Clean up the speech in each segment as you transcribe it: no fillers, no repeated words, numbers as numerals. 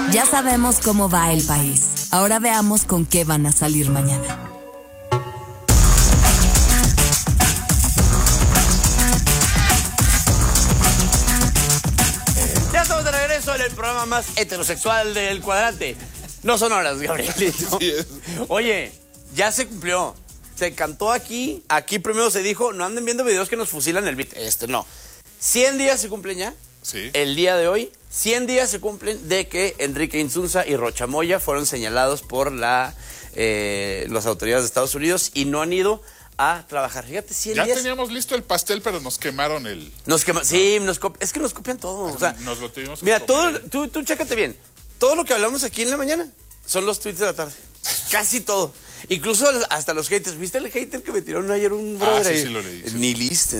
Ya sabemos cómo va el país. Ahora veamos con qué van a salir mañana. Ya estamos de regreso en el programa más heterosexual del cuadrante. No son horas, Gabrielito. Oye, ya se cumplió. Se cantó aquí. Aquí primero se dijo, no anden viendo videos que nos fusilan el beat. No. 100 días se cumplen ya. Sí. El día de hoy, 100 días se cumplen de que Enrique Insunza y Rocha Moya fueron señalados por las autoridades de Estados Unidos y no han ido a trabajar. Fíjate, 100 ya días. teníamos listo el pastel, pero nos quemaron el... Sí, es que nos copian todo. O sea, nos lo tuvimos que mira, copiar. tú chécate bien. Todo lo que hablamos aquí en la mañana son los tweets de la tarde. Casi todo. Incluso hasta los haters. ¿Viste el hater que me tiraron ayer un brother ahí? Sí, lo leí. Sí. Ni listo.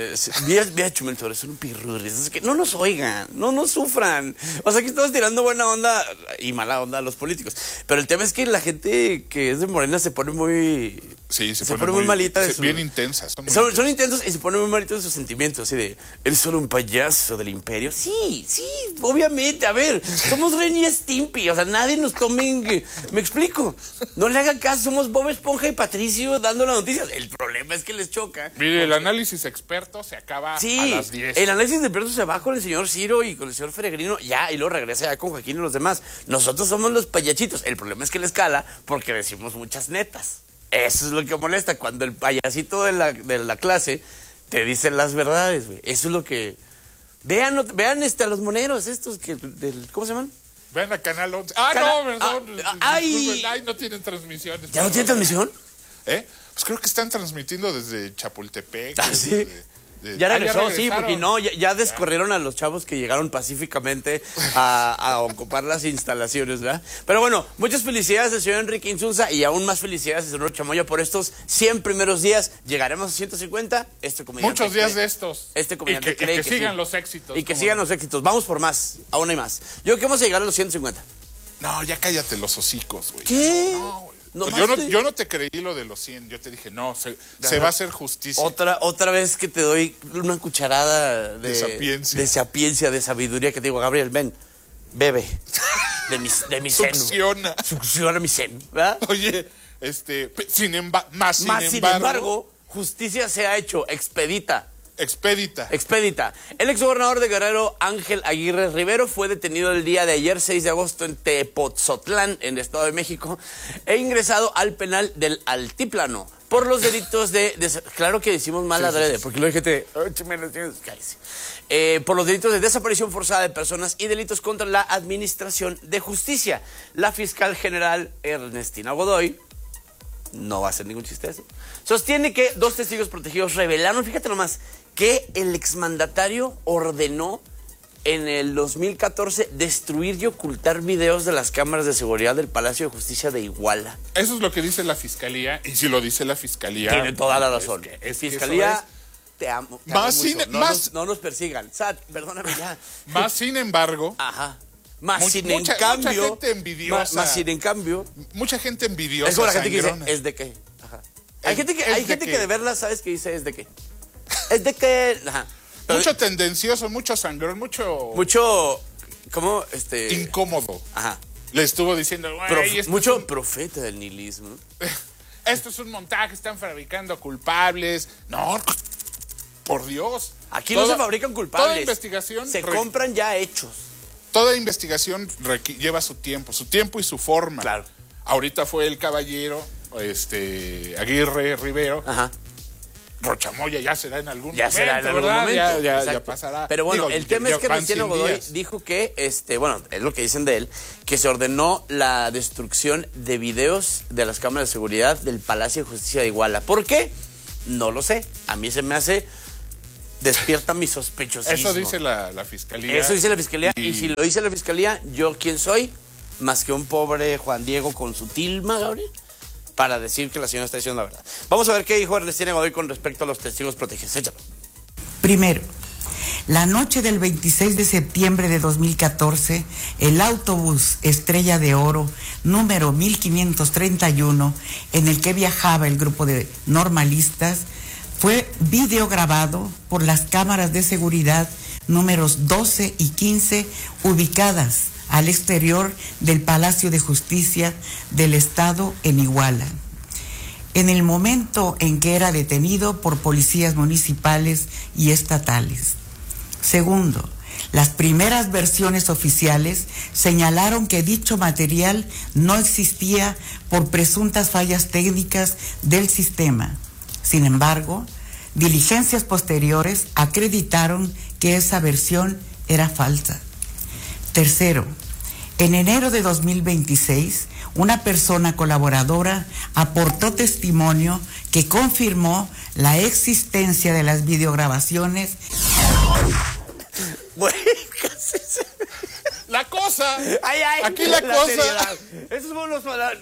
Vi a Chumel, son un pirurris. Es que no nos oigan, no nos sufran. O sea, que estamos tirando buena onda y mala onda a los políticos. Pero el tema es que la gente que es de Morena se pone muy... Sí, se pone muy malita de bien intensas. Son intensos y se ponen muy malitos de sus sentimientos, así de, ¿eres solo un payaso del imperio? Sí, obviamente, a ver, somos Ren y Stimpy, o sea, nadie nos tome, me explico, no le hagan caso, somos Bob Esponja y Patricio dando las noticias, el problema es que les choca. Mire, el análisis experto se acaba a las 10. El análisis de experto se va con el señor Ciro y con el señor Feregrino, ya, y luego regresa ya con Joaquín y los demás. Nosotros somos los payachitos, el problema es que les cala porque decimos muchas netas. Eso es lo que molesta, cuando el payasito de la clase te dice las verdades, güey. Eso es lo que... Vean a los moneros estos que... ¿Cómo se llaman? Vean a Canal 11. No, perdón. Ay, no tienen transmisiones. ¿Ya no tienen transmisión? Pues creo que están transmitiendo desde Chapultepec. ¿Sí? Ya regresó, sí, porque ya descorrieron a los chavos que llegaron pacíficamente a ocupar las instalaciones, ¿verdad? Pero bueno, muchas felicidades al señor Enrique Insunza y aún más felicidades al señor Rocha Moya por estos 100 primeros días. ¿Llegaremos a 150? Muchos días de estos. Este comediante y que sigan los éxitos. Y que sigan los éxitos. Vamos por más, aún hay más. Yo creo que vamos a llegar a los 150. No, ya cállate los hocicos, güey. ¿Qué? No, güey. Yo no te creí lo de los 100, yo te dije, no, se va a hacer justicia. Otra vez que te doy una cucharada de sapiencia, de sabiduría, que te digo, Gabriel, ven, bebe de mi seno. Succiona mi seno, ¿verdad? Oye, sin embargo, justicia se ha hecho, expedita. El exgobernador de Guerrero, Ángel Aguirre Rivero, fue detenido el día de ayer, 6 de agosto, en Tepotzotlán, en el Estado de México, e ingresado al penal del Altiplano por los delitos de... Claro que decimos mal adrede, porque lo dije por los delitos de desaparición forzada de personas y delitos contra la administración de justicia. La fiscal general Ernestina Godoy, no va a hacer ningún chiste eso, sostiene que 2 testigos protegidos revelaron, fíjate nomás, que el exmandatario ordenó en el 2014 destruir y ocultar videos de las cámaras de seguridad del Palacio de Justicia de Iguala. Eso es lo que dice la fiscalía, y si lo dice la fiscalía... Tiene toda la razón. Fiscalía, te amo mucho. No nos persigan. SAT, perdóname ya. Más sin embargo... Ajá. Mucha gente envidiosa. Mucha gente envidiosa. Es como la gente que dice, ¿es de qué? Ajá. Hay gente que de verla sabes que dice, ¿es de qué? Es de qué. Ajá. Mucho tendencioso, mucho sangrón, mucho, ¿cómo? Incómodo. Ajá. Le estuvo diciendo, mucho profeta del nihilismo. Esto es un montaje, están fabricando culpables. No, por Dios. Aquí no se fabrican culpables. Toda investigación... Se compran ya hechos. Toda investigación lleva su tiempo y su forma. Claro. Ahorita fue el caballero, Aguirre Rivero. Ajá. Rocha Moya ya será en algún momento. Ya pasará. Pero bueno, el tema es que Ernestina Godoy dijo que, es lo que dicen de él, que se ordenó la destrucción de videos de las cámaras de seguridad del Palacio de Justicia de Iguala. ¿Por qué? No lo sé. A mí se me hace... Despierta mi sospechosismo. Eso dice la fiscalía. Eso dice la fiscalía. Y si lo dice la fiscalía, ¿yo quién soy? Más que un pobre Juan Diego con su tilma, Gabriel, para decir que la señora está diciendo la verdad. Vamos a ver qué dijo Ernestina Godoy con respecto a los testigos protegidos. Échalo. Primero, la noche del 26 de septiembre de 2014, el autobús Estrella de Oro, número 1531, en el que viajaba el grupo de normalistas, fue videograbado por las cámaras de seguridad números 12 y 15 ubicadas al exterior del Palacio de Justicia del Estado en Iguala, en el momento en que era detenido por policías municipales y estatales. Segundo, las primeras versiones oficiales señalaron que dicho material no existía por presuntas fallas técnicas del sistema. Sin embargo, diligencias posteriores acreditaron que esa versión era falsa. Tercero, en enero de 2026, una persona colaboradora aportó testimonio que confirmó la existencia de las videograbaciones. Güey, casi se... La cosa. Ay, ay, aquí la cosa. seriedad. Esos son los palabras.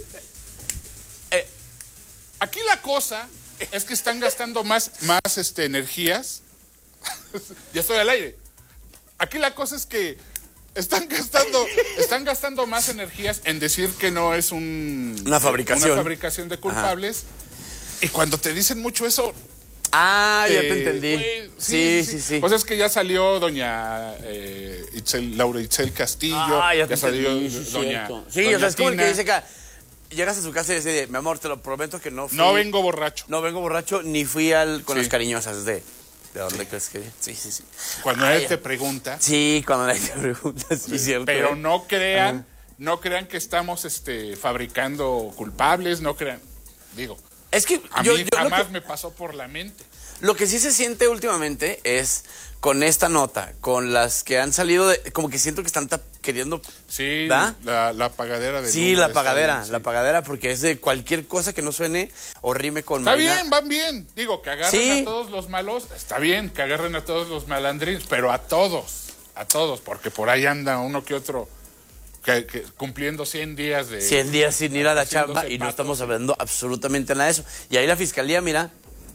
Aquí la cosa es que están gastando más energías. Ya estoy al aire. Aquí la cosa es que están gastando más energías en decir que no es una fabricación de culpables. Ajá. Y cuando te dicen mucho eso. Ah, ya te entendí. Güey, sí. Pues es que ya salió doña Laura Itzel Castillo. Ah, ya salió doña. Sí, doña o sea, es como el Tina. que dice que llegas a su casa y dice, mi amor, te lo prometo que no fui. No vengo borracho. No vengo borracho, ni fui con las cariñosas ¿De dónde crees que? Sí. Cuando nadie te pregunta. Sí, cuando nadie te pregunta, sí, cierto. Pero no crean que estamos fabricando culpables, no crean. Digo, es que a mí jamás me pasó por la mente. Lo que sí se siente últimamente es con esta nota, con las que han salido como que siento que están queriendo. Sí, ¿da? la pagadera de. Sí, la pagadera, porque es de cualquier cosa que no suene o rime con. Está bien, van bien. Digo, que agarren Sí. a todos los malos, está bien, que agarren a todos los malandrines, pero a todos, porque por ahí anda uno que otro que cumpliendo 100 días de. 100 días sin ir a la chamba y no patos. estamos hablando absolutamente nada de eso. Y ahí la fiscalía, mira.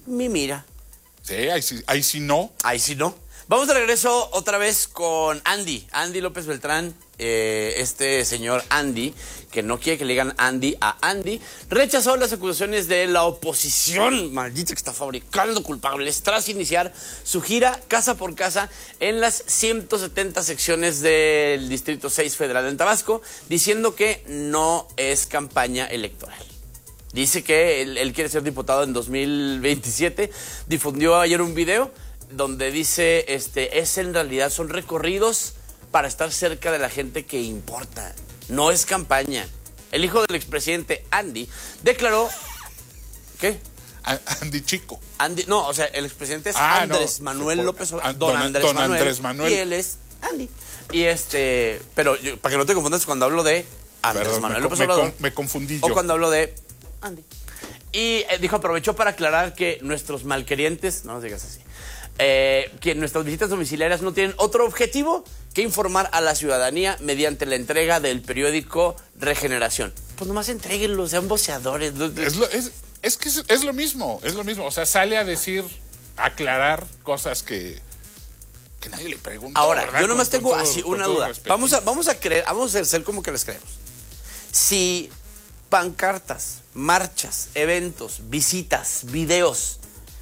Sí, ahí sí no. Ahí sí no. Vamos de regreso otra vez con Andy López Beltrán, este señor Andy, que no quiere que le digan Andy a Andy, rechazó las acusaciones de la oposición, maldita que está fabricando culpables, tras iniciar su gira casa por casa en las 170 secciones del Distrito 6 Federal en Tabasco, diciendo que no es campaña electoral. Dice que él quiere ser diputado en 2027, difundió ayer un video donde dice, en realidad son recorridos para estar cerca de la gente que importa, no es campaña. El hijo del expresidente Andy declaró, ¿qué? Andy Chico. No, o sea, el expresidente es Andrés Manuel López Obrador, don Andrés Manuel, y él es Andy. Y pero para que no te confundas cuando hablo de Andrés Manuel López Obrador, me confundí yo. o cuando hablo de Andy. Y dijo, aprovechó para aclarar que nuestros malquerientes, no nos digas así, que nuestras visitas domiciliarias no tienen otro objetivo que informar a la ciudadanía mediante la entrega del periódico Regeneración. Pues nomás entréguenlo, sean voceadores. Es que es lo mismo. O sea, sale a decir, aclarar cosas que nadie le pregunta. Ahora, ¿verdad? yo nomás tengo así con una todo duda. respeto. Vamos a hacer como que les creemos. Si pancartas, marchas, eventos, visitas, videos,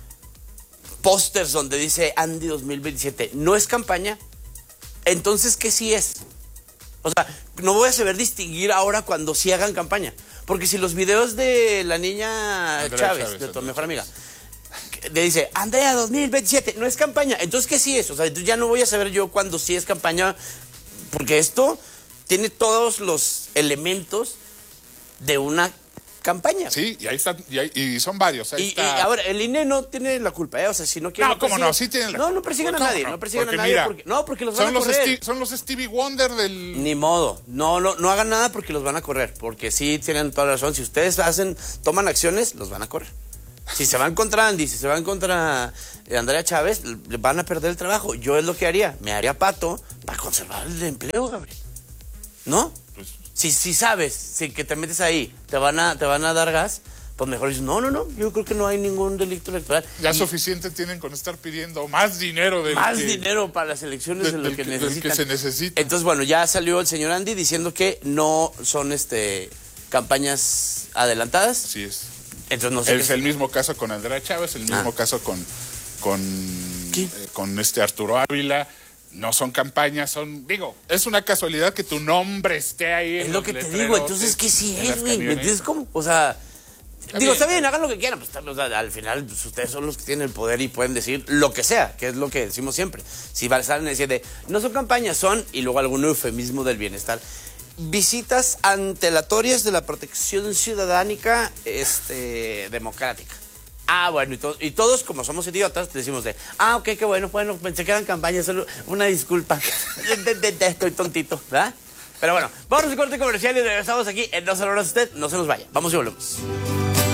pósters donde dice Andy 2027 no es campaña, entonces ¿qué sí es? O sea, no voy a saber distinguir ahora cuando sí hagan campaña. Porque si los videos de la niña Chávez, de tu mejor amiga, le dice Andrea 2027 no es campaña, entonces ¿qué sí es? O sea, entonces ya no voy a saber yo cuando sí es campaña, porque esto tiene todos los elementos de una campaña. Sí, y ahí están, y son varios. Y ahora, el INE no tiene la culpa, o sea, si no quieren... No, ¿cómo no? Sí tienen la culpa. No persigan a nadie, no persigan a nadie. Mira, porque los van a correr. Son los Stevie Wonder del... Ni modo, no hagan nada porque los van a correr, porque sí tienen toda la razón. Si ustedes toman acciones, los van a correr. Si se van contra Andy, si se van contra Andrea Chávez, van a perder el trabajo. Yo es lo que haría, me haría pato para conservar el empleo, Gabriel. ¿No? Pues, si sabes, si que te metes ahí, te van a dar gas, pues mejor dices, no, yo creo que no hay ningún delito electoral. Ya suficiente tienen con estar pidiendo más dinero dinero para las elecciones de lo que necesitan. Del que se necesita. Entonces, bueno, ya salió el señor Andy diciendo que no son campañas adelantadas. Así es. Entonces no sé. Es el mismo caso con Andrea Chávez, el mismo caso con Arturo Ávila. No son campañas, es una casualidad que tu nombre esté ahí. Es lo que te digo, entonces, ¿qué sí es, güey? ¿Me entiendes cómo? O sea, está bien, hagan lo que quieran, pues o sea, al final pues, ustedes son los que tienen el poder y pueden decir lo que sea, que es lo que decimos siempre. Si salen a decir no son campañas, son, y luego algún eufemismo del bienestar, visitas antelatorias de la protección ciudadánica democrática. Bueno, y todos, como somos idiotas, decimos ok, qué bueno, pensé que eran campañas, solo una disculpa. Estoy tontito, ¿verdad? Pero bueno, vamos a corte comercial y regresamos aquí en No se lo usted, no se nos vaya. Vamos y volvemos.